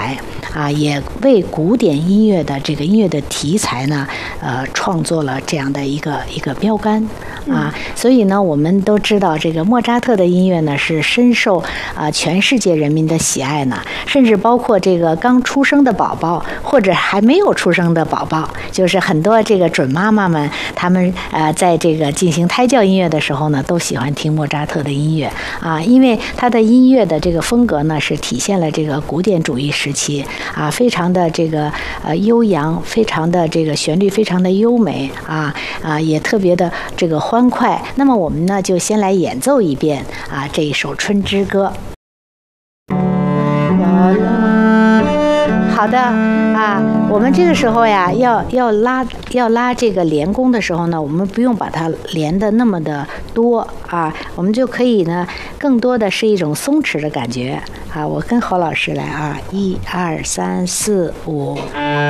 来啊，也为古典音乐的这个音乐的题材呢，创作了这样的一个标杆啊。所以呢，我们都知道这个莫扎特的音乐呢是深受全世界人民的喜爱呢，甚至包括这个刚出生的宝宝或者还没有出生的宝宝，就是很多这个准妈妈们，他们在这个进行胎教音乐的时候呢，都喜欢听莫扎特的音乐啊，因为他的音乐的这个风格呢是体现了这个古典主义时期啊，非常的这个悠扬，非常的这个旋律非常的优美也特别的这个欢快。那么我们呢就先来演奏一遍这一首《春之歌》。好的我们这个时候呀，要拉这个连弓的时候呢，我们不用把它连的那么的多我们就可以呢，更多的是一种松弛的感觉我跟侯老师来1、2、3、4、5。